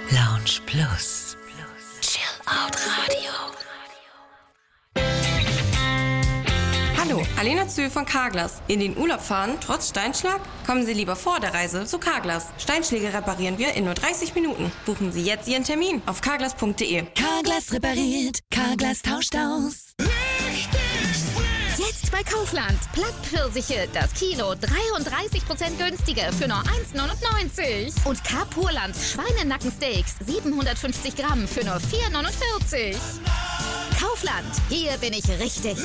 Lounge Plus. Chill Out Radio. Hallo, Alena Zühl von Carglass. In den Urlaub fahren, trotz Steinschlag? Kommen Sie lieber vor der Reise zu Carglass. Steinschläge reparieren wir in nur 30 Minuten. Buchen Sie jetzt Ihren Termin auf carglass.de. Carglass repariert, Carglass tauscht aus. Jetzt bei Kaufland. Plattpfirsiche, das Kilo 33% günstiger für nur 1,99. Und K-Purland Schweinenackensteaks 750 Gramm für nur 4,49. Kaufland, hier bin ich richtig.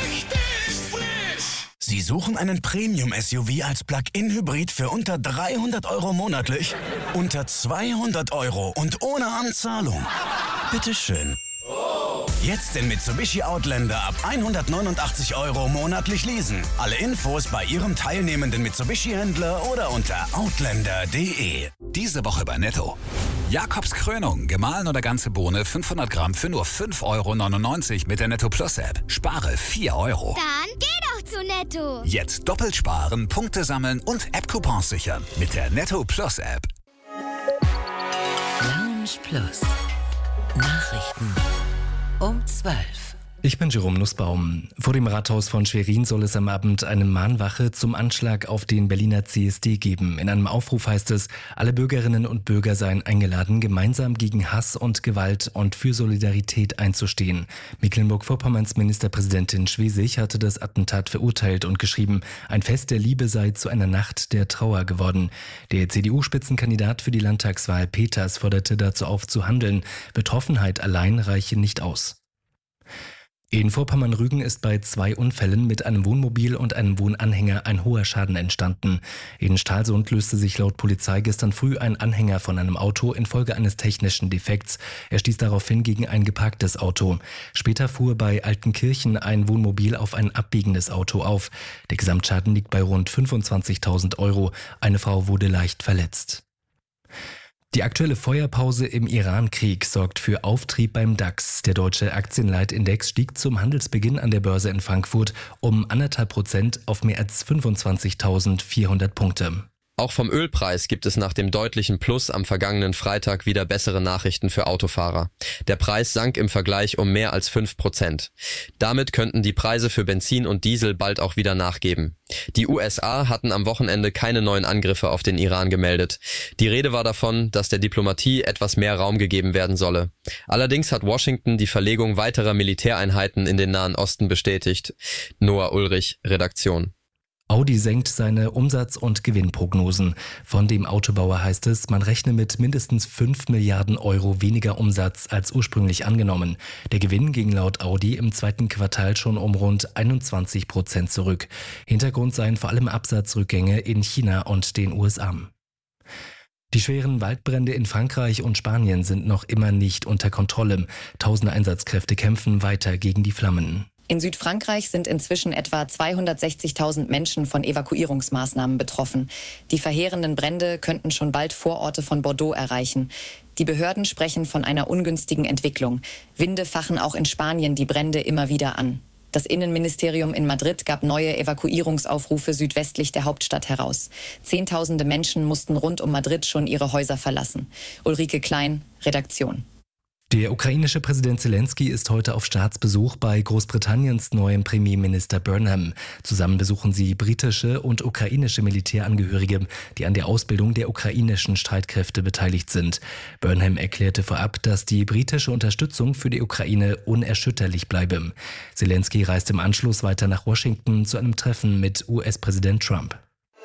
Sie suchen einen Premium-SUV als Plug-in-Hybrid für unter 300 € monatlich? Unter 200 € und ohne Anzahlung? Bitteschön. Jetzt den Mitsubishi Outlander ab 189 € monatlich leasen. Alle Infos bei Ihrem teilnehmenden Mitsubishi-Händler oder unter outlander.de. Diese Woche bei Netto. Jakobs Krönung, gemahlen oder ganze Bohne 500 Gramm für nur 5,99 € mit der Netto Plus App. Spare 4 €. Dann geh doch zu Netto. Jetzt doppelt sparen, Punkte sammeln und App-Coupons sichern mit der Netto Plus App. Lounge Plus. Nachrichten um 12. Ich bin Jerome Nussbaum. Vor dem Rathaus von Schwerin soll es am Abend eine Mahnwache zum Anschlag auf den Berliner CSD geben. In einem Aufruf heißt es, alle Bürgerinnen und Bürger seien eingeladen, gemeinsam gegen Hass und Gewalt und für Solidarität einzustehen. Mecklenburg-Vorpommerns Ministerpräsidentin Schwesig hatte das Attentat verurteilt und geschrieben, ein Fest der Liebe sei zu einer Nacht der Trauer geworden. Der CDU-Spitzenkandidat für die Landtagswahl Peters forderte dazu auf zu handeln. Betroffenheit allein reiche nicht aus. In Vorpommern-Rügen ist bei 2 Unfällen mit einem Wohnmobil und einem Wohnanhänger ein hoher Schaden entstanden. In Stralsund löste sich laut Polizei gestern früh ein Anhänger von einem Auto infolge eines technischen Defekts. Er stieß daraufhin gegen ein geparktes Auto. Später fuhr bei Altenkirchen ein Wohnmobil auf ein abbiegendes Auto auf. Der Gesamtschaden liegt bei rund 25.000 €. Eine Frau wurde leicht verletzt. Die aktuelle Feuerpause im Iran-Krieg sorgt für Auftrieb beim DAX. Der deutsche Aktienleitindex stieg zum Handelsbeginn an der Börse in Frankfurt um 1,5% auf mehr als 25.400 Punkte. Auch vom Ölpreis gibt es nach dem deutlichen Plus am vergangenen Freitag wieder bessere Nachrichten für Autofahrer. Der Preis sank im Vergleich um mehr als 5%. Damit könnten die Preise für Benzin und Diesel bald auch wieder nachgeben. Die USA hatten am Wochenende keine neuen Angriffe auf den Iran gemeldet. Die Rede war davon, dass der Diplomatie etwas mehr Raum gegeben werden solle. Allerdings hat Washington die Verlegung weiterer Militäreinheiten in den Nahen Osten bestätigt. Noah Ulrich, Redaktion. Audi senkt seine Umsatz- und Gewinnprognosen. Von dem Autobauer heißt es, man rechne mit mindestens 5 Milliarden € weniger Umsatz als ursprünglich angenommen. Der Gewinn ging laut Audi im zweiten Quartal schon um rund 21% zurück. Hintergrund seien vor allem Absatzrückgänge in China und den USA. Die schweren Waldbrände in Frankreich und Spanien sind noch immer nicht unter Kontrolle. Tausende Einsatzkräfte kämpfen weiter gegen die Flammen. In Südfrankreich sind inzwischen etwa 260.000 Menschen von Evakuierungsmaßnahmen betroffen. Die verheerenden Brände könnten schon bald Vororte von Bordeaux erreichen. Die Behörden sprechen von einer ungünstigen Entwicklung. Winde fachen auch in Spanien die Brände immer wieder an. Das Innenministerium in Madrid gab neue Evakuierungsaufrufe südwestlich der Hauptstadt heraus. Zehntausende Menschen mussten rund um Madrid schon ihre Häuser verlassen. Ulrike Klein, Redaktion. Der ukrainische Präsident Zelensky ist heute auf Staatsbesuch bei Großbritanniens neuem Premierminister Burnham. Zusammen besuchen sie britische und ukrainische Militärangehörige, die an der Ausbildung der ukrainischen Streitkräfte beteiligt sind. Burnham erklärte vorab, dass die britische Unterstützung für die Ukraine unerschütterlich bleibe. Zelensky reist im Anschluss weiter nach Washington zu einem Treffen mit US-Präsident Trump.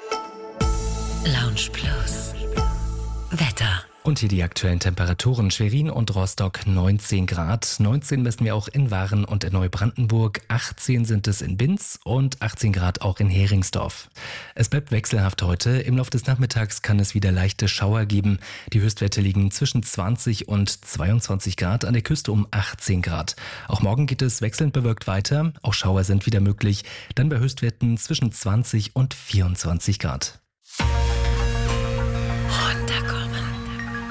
Lounge Plus. Wetter. Und hier die aktuellen Temperaturen. Schwerin und Rostock 19 Grad. 19 messen wir auch in Waren und in Neubrandenburg. 18 sind es in Binz und 18 Grad auch in Heringsdorf. Es bleibt wechselhaft heute. Im Laufe des Nachmittags kann es wieder leichte Schauer geben. Die Höchstwerte liegen zwischen 20 und 22 Grad, an der Küste um 18 Grad. Auch morgen geht es wechselnd bewölkt weiter. Auch Schauer sind wieder möglich. Dann bei Höchstwerten zwischen 20 und 24 Grad.